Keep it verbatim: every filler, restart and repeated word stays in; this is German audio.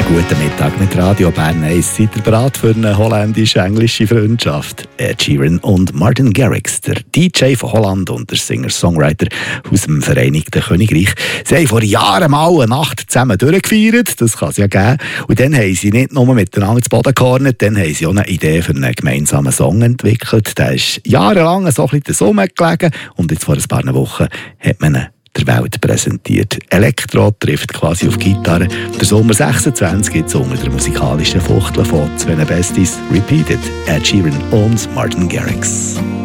Guten Mittag mit Radio Bern eins. Seid ihr bereit für eine holländisch-englische Freundschaft? Ed Sheeran und Martin Garrix, der D J von Holland und der Singer-Songwriter aus dem Vereinigten Königreich. Sie haben vor Jahren mal eine Nacht zusammen durchgefeiert, das kann es ja geben. Und dann haben sie nicht nur miteinander zu Boden gehornet, dann haben sie auch eine Idee für einen gemeinsamen Song entwickelt. Der ist jahrelang so ein bisschen Summe gelegen und jetzt vor ein paar Wochen hat man ihn der Welt präsentiert. Elektro trifft quasi auf Gitarre. Der Sommer sechsundzwanzig gibt es unter der musikalischen Fuchtel von zwei Besties Repeated, Ed Sheeran und Martin Garrix.